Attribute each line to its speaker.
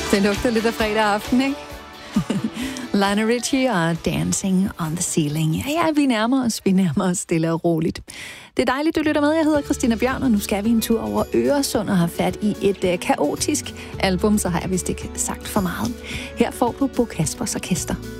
Speaker 1: Det lugter lidt af fredag aften, ikke? Lionel Richie og Dancing on the Ceiling. Ja, vi nærmer os stille og roligt. Det er dejligt, du lytter med. Jeg hedder Christina Bjørn, og nu skal vi en tur over Øresund og have fat i et kaotisk album, så har jeg vist ikke sagt for meget. Her får du Bo Kaspers Orkester.